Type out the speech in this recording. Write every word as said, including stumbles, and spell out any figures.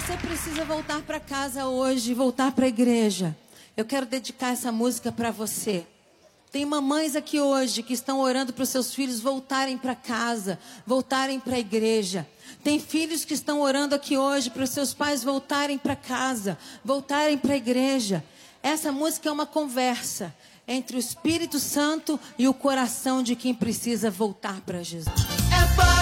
você precisa voltar para casa hoje, voltar para a igreja, eu quero dedicar essa música para você. Tem mamães aqui hoje que estão orando para os seus filhos voltarem para casa, voltarem para a igreja. Tem filhos que estão orando aqui hoje para os seus pais voltarem para casa, voltarem para a igreja. Essa música é uma conversa entre o Espírito Santo e o coração de quem precisa voltar para Jesus. É